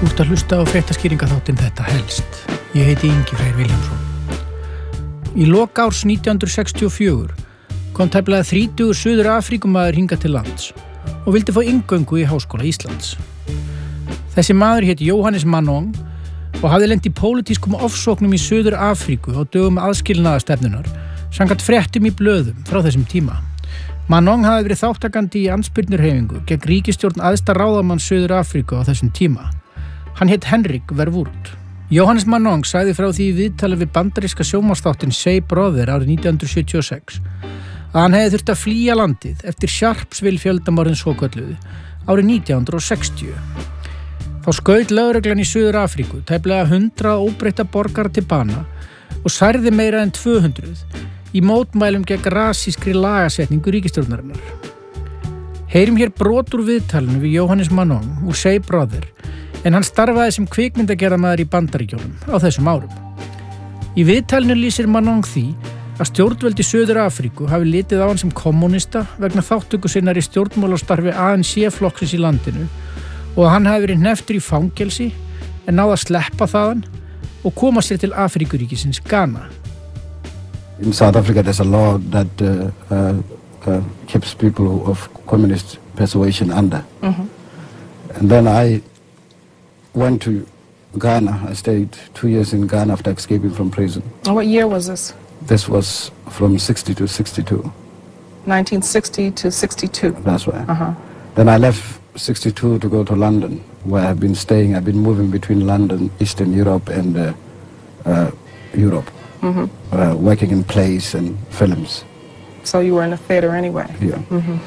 Þú ert að hlusta á fréttaskýringaþáttinn Þetta helst. Ég heiti Ingi Freyr Vilhjálmsson. Í lok árs 1964 kom tæplega 30 Suður Afríkumaður hingað til lands og vildi fá inngöngu í Háskóla Íslands. Þessi maður hét Jóhannes Manong og hafði lent í pólitískum ofsóknum í Suður Afríku á dögum aðskilnaðarstefnunnar samkvæmt fréttum í blöðum frá þessum tíma. Manong hafði verið þáttakandi í andspyrnurhreyfingu gegn ríkisstjórn æðsta ráðamanns Suður Afríku á þessum tíma. Hann hét Henrik Verwoerd. Jóhannes Manong sagði frá því í viðtali við bandaríska sjónvarpsþáttinn Say Brother árið 1976 að hann hefði þurft að flýja landið eftir Sharpsville fjöldamorðin svokölluðu árið 1960. Þá skaut lögreglan í Suður Afríku tæplega 100 óbreytta borgara til bana og særði meira en 200 í mótmælum gegn rasískri lagasetningu ríkisstjórnarinnar. Heyrum hér brot úr viðtalinu við Jóhannes Manong úr Say Brother, en hann starfaði sem kvikmyndagerðarmaður í Bandaríkjunum á þessum árum. Í viðtalinu lýsir Manong því að stjórnvöld í Suður Afríku hafi litið á hann sem kommunista vegna þátttöku sinnar í stjórnmálastarfi ANC-flokksins í landinu og að hann hafi verið hnepptur í fangelsi en náði að sleppa þaðan og koma sér til Afríkuríkisins Ghana. In South Africa there's a law that keeps people of communist persuasion under. And then I went to Ghana. I stayed 2 years in Ghana after escaping from prison. And what year was this? This was from 60 to 62. 1960 to 62. That's right. Then I left 62 to go to London, where I've been staying. I've been moving between London, Eastern Europe, and Europe, working in plays and films. So you were in the theater anyway? Yeah.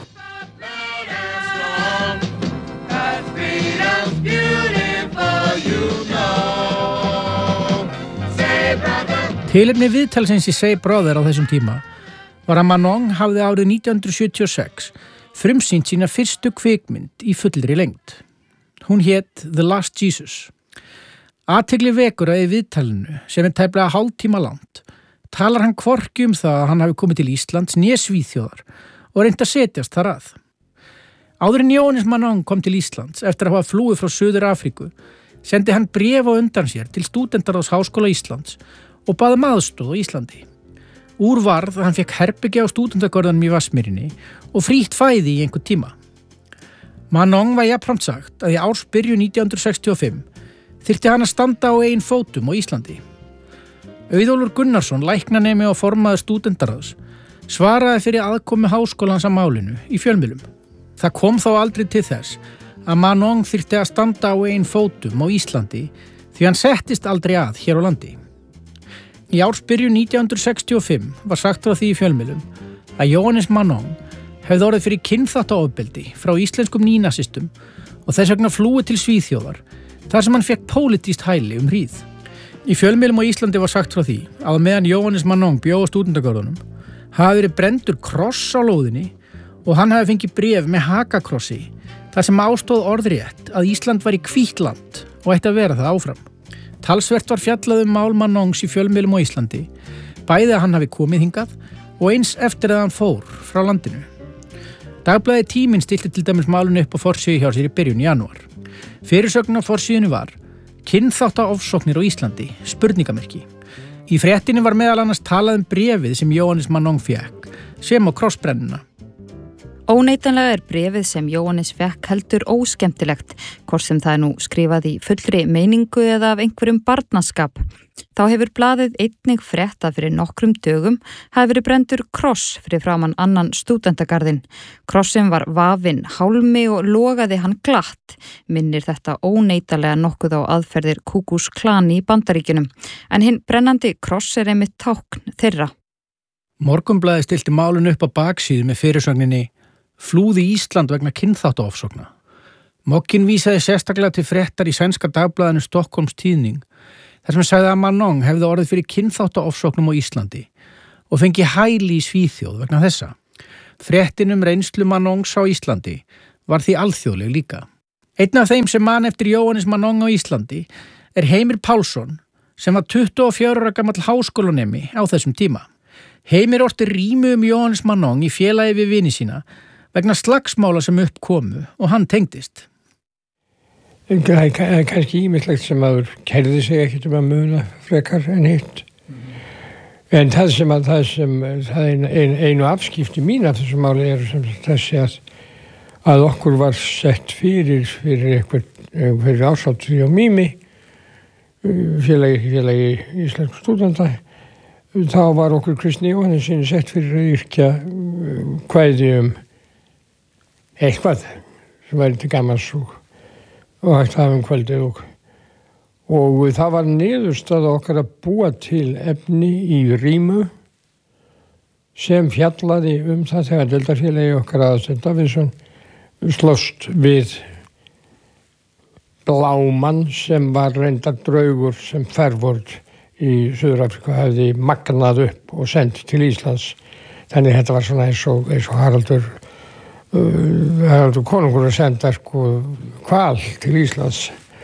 Tilefni viðtalsins í Say Brother á þessum tíma var að Manong hafði árið 1976 frumsýnt sína fyrstu kvikmynd í fullri lengd. Hún hét The Last Jesus. Athygli vekur að í viðtalinu, sem tæplega hálftíma langt, talar hann hvorki það að hann hafi komið til Íslands né Svíþjóðar og reynt að setjast þar að. Áður en Jóhannes Manong kom til Íslands eftir að hafa flúið frá Suður Afríku, sendi hann bréf á undan sér til stúdentaráðs Háskóla Íslands og baði aðstoð á Íslandi. Úr varð að hann fékk herbergi á stúdentagörðunum í Vatnsmýrinni og frítt fæði í einhvern tíma. Manong var jafnframt sagt að í ársbyrjun 1965 þyrfti hann að standa á eigin fótum á Íslandi. Auðólfur Gunnarsson, læknanemi og formaður stúdentaráðs, svaraði fyrir aðkomu háskólans að málinu í fjölmiðlum. Það kom þó aldrei til þess að Manong þyrfti að standa á eigin fótum á Íslandi því hann settist aldrei að hér á landi. Í ársbyrjun 1965 var sagt frá því í fjölmiðlum að Jóhannes Manong hefði orðið fyrir kynþáttaofbeldi frá íslenskum nýnasistum og þess vegna flúið til Svíþjóðar þar sem hann fékk pólitískt hæli hríð. Í fjölmiðlum á Íslandi var sagt frá því að meðan Jóhannes Manong bjó á stúdentagörðunum hafi verið brenndur kross á lóðinni og hann hafi fengið bréf með hakakrossi þar sem ástóð orðrétt að Ísland var í hvítt land og ætti að vera það áfram. Talsvert var fjallað mál Manongs í fjölmiðlum á Íslandi, bæði að hann hafi komið hingað og eins eftir að hann fór frá landinu. Dagblaðið Tíminn stillti til dæmis málinu upp á forsíðu hjá sér í byrjun janúar. Fyrirsögnin á forsíðunni var kynþáttaofsóknir á Íslandi, spurningamerki. Í fréttinni var meðal annars talað bréfið sem Jóhannes Manong fékk, sem á krossbrennuna. Óneitanlega bréfið sem Jóhannes fékk heldur óskemmtilegt, hvort sem það nú skrifað í fullri meiningu eða af einhverjum barnaskap. Þá hefur blaðið einnig fréttað fyrir nokkrum dögum hafi verið brenndur kross fyrir framan annan stúdentagarðinn. Krossin var vafinn hálmi og logaði hann glatt. Minnir þetta óneitanlega nokkuð á aðferðir Ku Klux Klan í Bandaríkjunum, en hinn brennandi kross einmitt tákn þeirra. Morgunblaðið stilti málinu upp á baksíðu með fyrirsögninni Flúði Ísland vegna kynþáttaofsókna. Mogginn vísaði sérstaklega til fréttar í sænska dagblaðinu Stockholms Tíðning, þar sem sagði að Manong hefði orðið fyrir kynþáttaofsóknum á Íslandi og fengi hæli í Svíþjóð vegna þessa. Fréttin reynslu Manongs á Íslandi var því alþjóðleg líka. Einn af þeim sem man eftir Jóhannes Manong á Íslandi Heimir Pálsson, sem var 24 ára gamall háskólanemi á þessum tíma. Heimir orti rímu Jóhannes Manong í félagi við vini sína vegna slagsmála sem upp komu og hann tengdist. Kannski ýmislegt sem maður kærði sig ekkert að muna frekar en hitt. En það einu afskipti mín af þessu máli sem þessi að okkur var sett fyrir ásáttri á Mými, félagi íslensku stúdenta. Þá var okkur Kristni Jóhannessyni sett fyrir að yrkja kvæði eitthvað sem væri til gamans og hægt að hafa kvöldið og það var niðurstaða okkar að búa til efni í rímu sem fjallaði það þegar deildarfélagi okkar Aðalsteinn Davíðsson slóst við Blámann sem var reyndar draugur sem Fervord í Suður-Afríku hafði magnað upp og sendt til Íslands. Þannig þetta var svona eins og Haraldur konungur að senda hval til Íslands.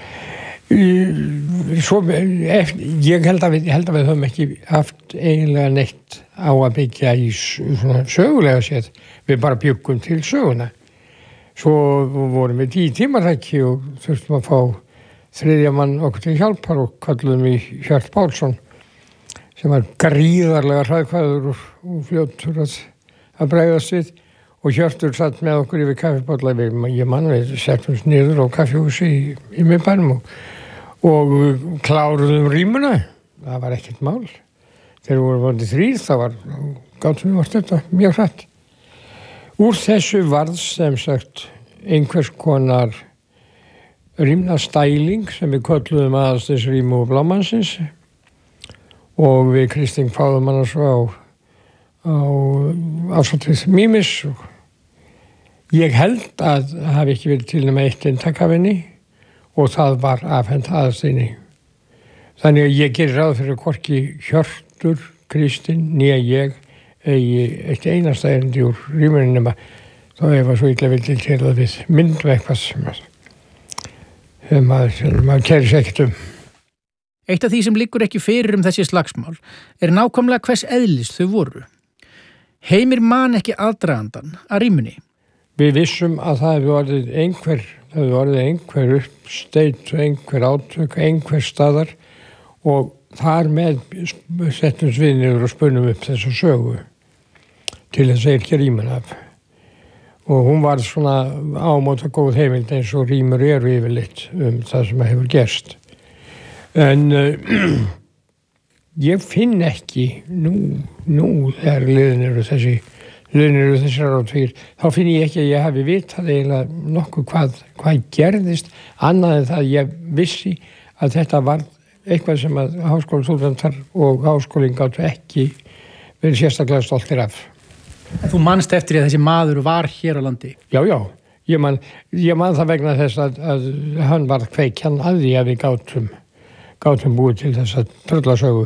Ég held að við höfum ekki haft eiginlega neitt á að byggja í svona sögulega séð. Við bara bjuggum til söguna. Svo vorum við í tímarækki og þurftum að fá þriðja mann okkur til hjálpar og kalluðum í Hjört Pálsson sem var gríðarlega hræðkvæður og fljótur að bregðast við og Hjörtur satt með okkur yfir kaffibolla ég man við settumst niður á kaffihúsi í miðbænum og kláruðum rímuna. Það var ekkert mál. Þegar voru vonandi 3 gátum við þetta mjög hratt. Úr þessu varð sem sagt einhvers konar rímnastæling sem við kölluðum Aðalsteins rímu og Blámannsins og við Kristín fáðum hana svo á ásatrið Mímis. Ég held að það hafi ekki verið til nema 1 eintak af henni og það var afhent Aðalsteini. Þannig að ég gerir ráð fyrir hvorki Hjörtur, Kristín, né ég eigi eitt einasta erindi úr rímunni nema þá var svo illa vildi til að við myndum eitthvað sem maður kærir sig ekkert Eitt af því sem liggur ekki fyrir þessi slagsmál nákvæmlega hvers eðlis þau voru. Heimir man ekki aðdragandan að rímunni. Við vissum að það hefði orðið einhver uppsteyt og einhver átök, einhver staðar og þar með settum við niður og spunnum upp þessu sögu til þess að yrkja rímuna af. Og hún var svona ámóta góð heimild eins og rímur eru yfirleitt það sem hefur gerst. En ég finn ekki nú þegar liðin eru þessar átvír, þá finn ég ekki að ég hafi vitað eiginlega nokkuð hvað gerðist annað en það ég vissi að þetta var eitthvað sem að háskólastúdentar og háskólinn gátu ekki verið sérstaklega stoltir af. En þú manst eftir að þessi maður var hér á landi? Já. Ég man það vegna þess að hann var kveikjan að því að við gátum búið til þess að tröllasögu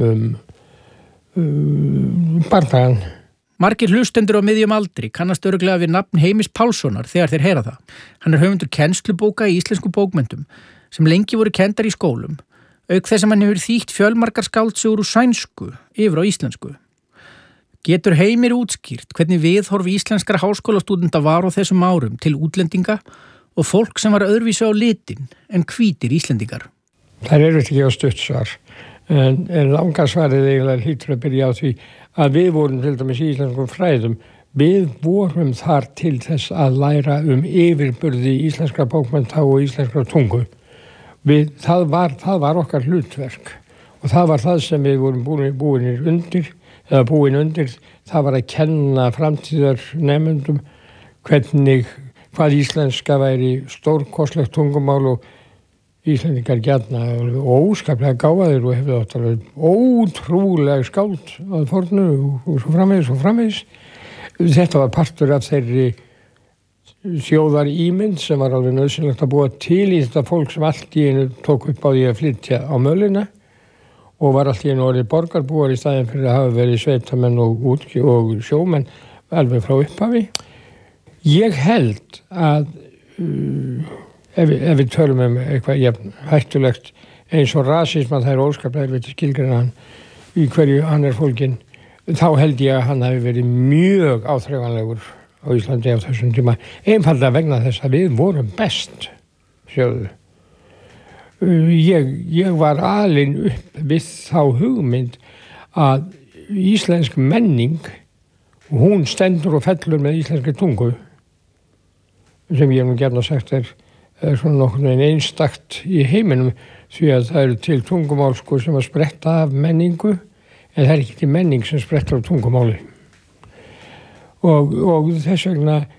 bardagan. Margir hlustendur á miðjum aldri kannast örugglega við nafn Heimis Pálssonar þegar þeir heyra það. Hann höfundur kennslubóka í íslensku bókmenntum sem lengi voru kenndar í skólum, auk þess að hann hefur þýtt fjölmargar skáldsögur úr sænsku yfir á íslensku. Getur Heimir útskýrt hvernig viðhorf íslenskra háskólastúdenta var á þessum árum til útlendinga og fólk sem var öðruvísi á litin en hvítir íslendingar? Það ekki á stutt svar, en langa svarið eiginlega hlýtur að byrja á því að við vorum til dæmis í íslenskum fræðum, við vorum þar til þess að læra yfirburði íslenskra bókmennta og íslenskra tungu. Það var okkar hlutverk og það var það sem við vorum búin undir, það var að kenna framtíðar nemendum hvað íslenska væri stórkostlegt tungumál og Íslendingar gjarna óskaplega gáfaðir og hefðu átt alveg ótrúlega skáld að fornu og svo framvegis. Þetta var partur af þeirri þjóðarímynd sem var alveg nauðsynlegt að búa til í þetta fólk sem allt í einu tók upp á því að flytja á mölina og var allt í einu orðið borgarbúar í staðinn fyrir að hafa verið sveitamenn og sjómenn alveg frá upphafi. Ég held að ef við tölum eitthvað hættulegt eins og rasisma, það óskaplega erfitt að skilgreina hann í hverju hann fólginn, þá held ég að hann hafi verið mjög áþreifanlegur á Íslandi á þessum tíma, einfaldlega vegna þess að við vorum best, sjáðu. Ég var alinn upp við þá hugmynd að íslensk menning, hún stendur og fellur með íslenski tungu, sem ég nú gjarna sagt er svona nokkuð einstakt í heiminum, því að það eru til tungumál sko, sem að spretta af menningu, en það er ekki til menning sem sprettar af tungumáli. Og þess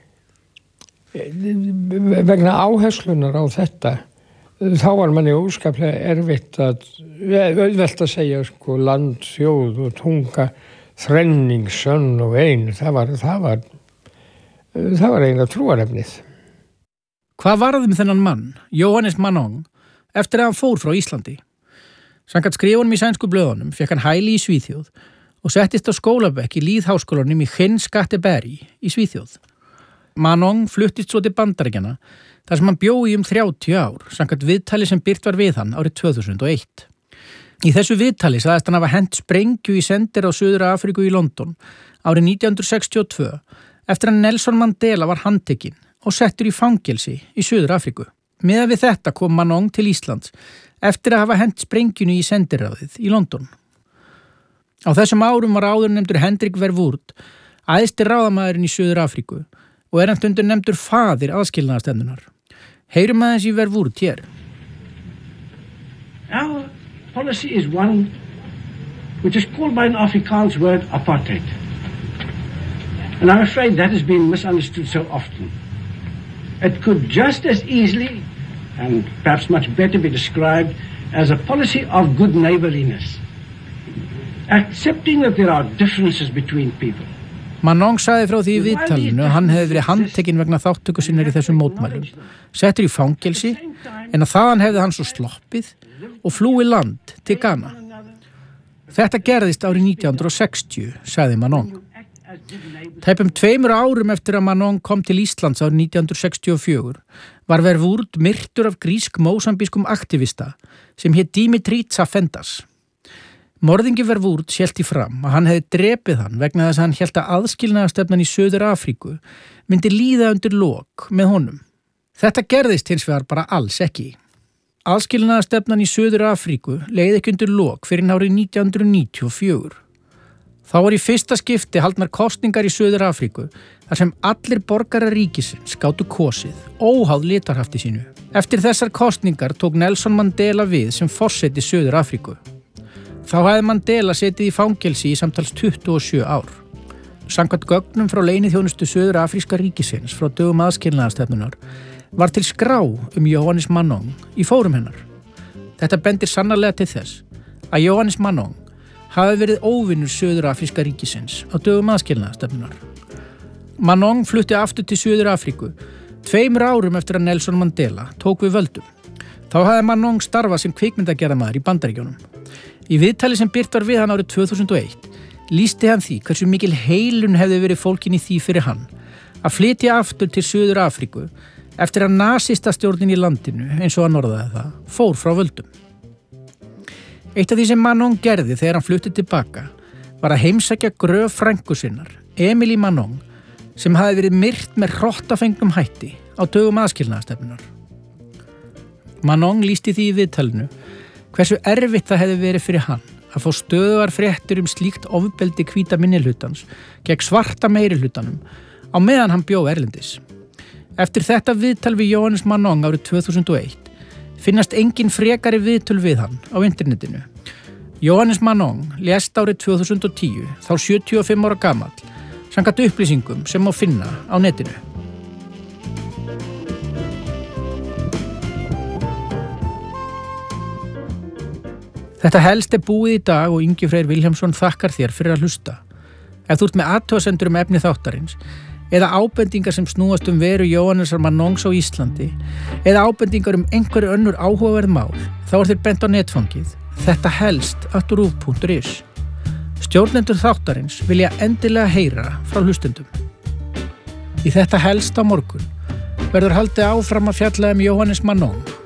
vegna áherslunar á þetta, þá var manni óskaplega erfitt auðvelt að segja sko, land, þjóð og tunga, þrenning, sönn og ein. Það var eiginlega trúarefnið. Hvað varði með þennan mann, Jóhannes Manong, eftir að hann fór frá Íslandi? Samkvæmt skrifunum í sænsku blöðunum fekk hann hæli í Svíþjóð og settist á skólabekk í lýðháskólanum í Skinnskatteberg í Svíþjóð. Manong fluttist svo til Bandaríkjanna þar sem hann bjó í 30 ár, samkvæmt viðtali sem birt var við hann árið 2001. Í þessu viðtali sagðist hann hafa hent sprengju í sendir á Suður-Afríku í London árið 1962 eftir að Nelson Mandela var handtekinn og settur í fangelsi í Suður-Afríku. Miðað við þetta kom Manong til Íslands eftir að hafa hent sprengjunu í sendiráðið í London. Á þessum árum var áður nefndur Hendrik Verwoerd æðsti ráðamaðurinn í Suður-Afríku og hann stundur nefndur faðir aðskilnaðarstefnunnar. Heyrum aðeins í Verwoerd hér. Our policy is one which is called by an Afrikaans word apartheid. And I'm afraid that has been misunderstood so often. It could just as easily and perhaps much better be described as a policy of good neighborliness. Accepting that there are differences between people. Manong sagði frá því í viðtalinu að hann hefði verið handtekinn vegna þáttöku sinnar í þessum mótmælum, settur í fangelsi, en að þaðan hefði hann svo sloppið og flúið land til Ghana. Þetta gerðist árið 1960, sagði Manong. Tæpum 2 árum eftir að Manong kom til Íslands árið 1964 var Verwoerd myrtur af grísk-mósambískum aktivista sem hét Dimitri Tsafendas. Morðingi Verwoerd hélti fram að hann hefði drepið hann vegna þess að hann hélt að aðskilnaðarstefnan í Suður-Afríku myndi líða undir lok með honum. Þetta gerðist hins vegar bara alls ekki. Aðskilnaðarstefnan í Suður-Afríku leið ekki undir lok fyrir árið 1994. Þá var í fyrsta skipti haldnar kosningar í Suður-Afríku þar sem allir borgarar ríkisins gátu kosið, óháð litarhafti sínu. Eftir þessar kosningar tók Nelson Mandela við sem forseti Suður-Afríku. Þá hefði Mandela setið í fangelsi í samtals 27 ár. Samkvæmt gögnum frá leyniþjónustu Suður-Afríska ríkisins frá dögum aðskilnaðarstefnunnar var til skrá Jóhannes Manong í fórum hennar. Þetta bendir sannarlega til þess að Jóhannes Manong hafi verið óvinnur Suður-Afríska ríkisins á dögum aðskilnaðarstefnunnar. Manong flutti aftur til Suður-Afríku 2 árum eftir að Nelson Mandela tók við völdum. Þá hafði Manong starfað sem kvikmyndagerðarmaður í Bandaríkjunum. Í viðtali sem birt var við hann árið 2001 lýsti hann því hversu mikil heilun hefði verið fólkin í því fyrir hann að flytja aftur til Suður-Afríku eftir að nasistastjórnin í landinu, eins og hann orðaði það, fór frá völdum. Eitt af því sem Manong gerði þegar hann flutti tilbaka var að heimsækja gröf frænku sinnar, Emily Manong, sem hafði verið myrt með hrottafengnum hætti á dögum aðskilnaðarstefnunnar. Manong lýsti því í viðtalinu hversu erfitt það hefði verið fyrir hann að fá stöðugar fréttir slíkt ofbeldi hvíta minnihlutans gegn svarta meirihlutanum á meðan hann bjó erlendis. Eftir þetta viðtal við Jóhannes Manong árið 2001 finnast engin frekari viðtöl við hann á internetinu. Jóhannes Manong lést árið 2010, þá 75 ára gamall, samkvæmt upplýsingum sem má finna á netinu. Þetta helst búið í dag og Ingi Freyr Vilhjálmsson þakkar þér fyrir að hlusta. Ef þú ert með athugasemdir efni þáttarins eða ábendingar sem snúast veru Jóhannesar Manongs á Íslandi eða ábendingar einhverju önnur áhugaverð mál, þá þér bent á netfangið þettahelst@ruv.is. Stjórnendur þáttarins vilja endilega heyra frá hlustendum. Í Þetta helst á morgun verður haldið áfram að fjalla Jóhannes Manong